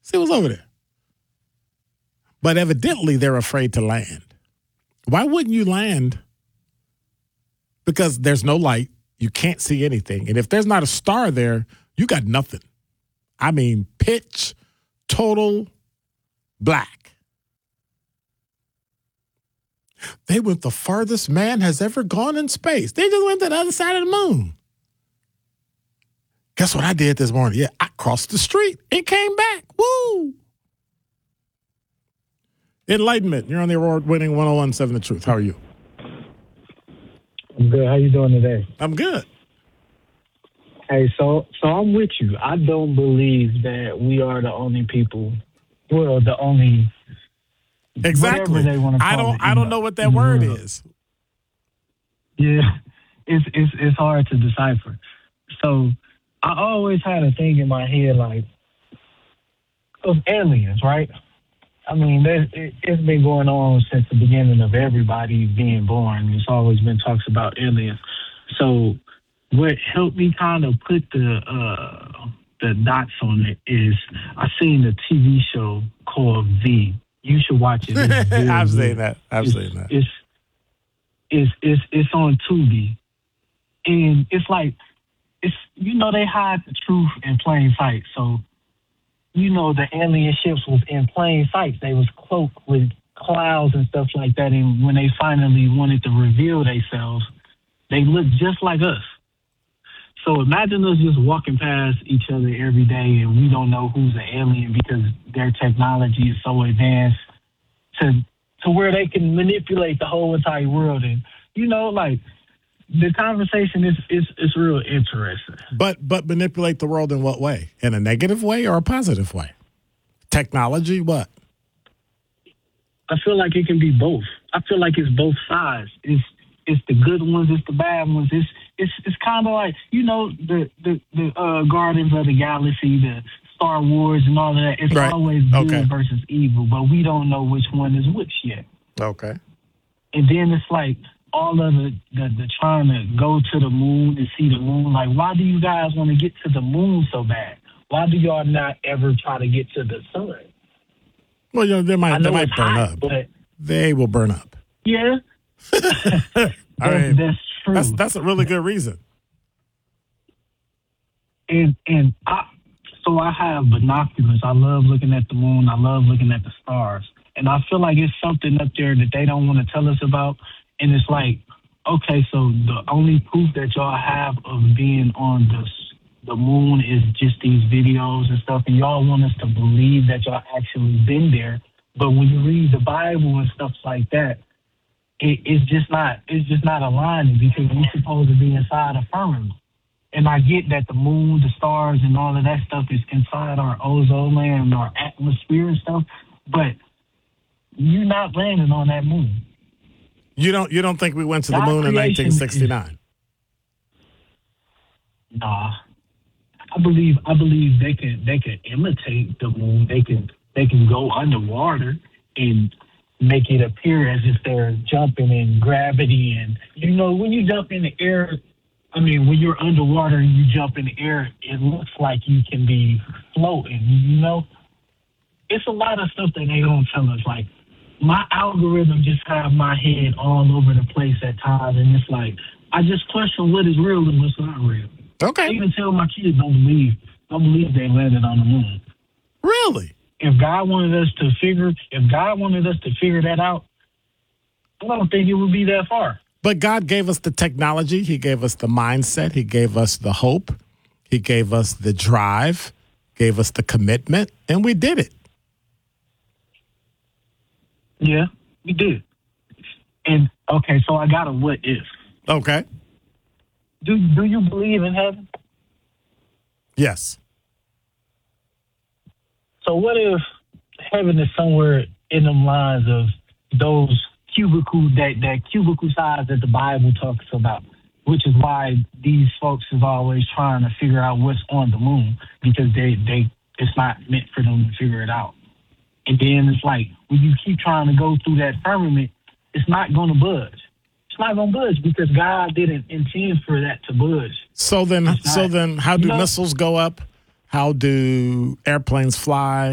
See what's over there. But evidently, they're afraid to land. Why wouldn't you land? Because there's no light. You can't see anything. And if there's not a star there, you got nothing. I mean, pitch, total black. They went the farthest man has ever gone in space. They just went to the other side of the moon. Guess what I did this morning? Yeah, I crossed the street and came back. Woo! Enlightenment. You're on the award-winning 1017 The Truth. How are you? I'm good. How you doing today? I'm good. Hey, so I'm with you. I don't believe that we are the only people. Well, the only. Exactly. They want to call I don't know what that word is. Yeah, it's hard to decipher. So I always had a thing in my head like of aliens, right? I mean, it's been going on since the beginning of everybody being born. There's always been talks about aliens. So what helped me kind of put the dots on it is I seen a TV show called V. You should watch it. I've seen that. It's on Tubi, and it's like they hide the truth in plain sight. So. The alien ships was in plain sight. They was cloaked with clouds and stuff like that. And when they finally wanted to reveal themselves, they looked just like us. So imagine us just walking past each other every day and we don't know who's an alien because their technology is so advanced to where they can manipulate the whole entire world. And, the conversation is real interesting. But manipulate the world in what way? In a negative way or a positive way? Technology, what? I feel like it can be both. I feel like it's both sides. It's the good ones, it's the bad ones. It's kind of like the Guardians of the Galaxy, the Star Wars, and all of that. It's right. Always good versus evil, but we don't know which one is which yet. Okay. And then it's like. All of the trying to go to the moon and see the moon. Like, why do you guys want to get to the moon so bad? Why do y'all not ever try to get to the sun? Well, they might burn up. But they will burn up. Yeah. That's true. That's a really good reason. And I have binoculars. I love looking at the moon. I love looking at the stars. And I feel like it's something up there that they don't want to tell us about. And it's like, okay, so the only proof that y'all have of being on the moon is just these videos and stuff, and y'all want us to believe that y'all actually been there. But when you read the Bible and stuff like that, it's just not aligning because we're supposed to be inside a firmament. And I get that the moon, the stars, and all of that stuff is inside our ozone layer and our atmosphere and stuff, but you're not landing on that moon. You don't think we went to the moon in 1969? Nah, I believe they can imitate the moon. They can go underwater and make it appear as if they're jumping in gravity. And when you jump in the air, when you're underwater and you jump in the air, it looks like you can be floating. It's a lot of stuff that they don't tell us. Like, my algorithm just have my head all over the place at times, and it's like I just question what is real and what's not real. Okay. I even tell my kids don't believe they landed on the moon. Really? If God wanted us to figure that out, I don't think it would be that far. But God gave us the technology. He gave us the mindset. He gave us the hope. He gave us the drive, gave us the commitment, and we did it. Yeah, we did. And, okay, so I got a what if. Okay. Do you believe in heaven? Yes. So what if heaven is somewhere in them lines of those that cubicle size that the Bible talks about, which is why these folks is always trying to figure out what's on the moon because it's not meant for them to figure it out. And then it's like, when you keep trying to go through that firmament, it's not going to budge. It's not going to budge because God didn't intend for that to budge. So then how do missiles go up? How do airplanes fly?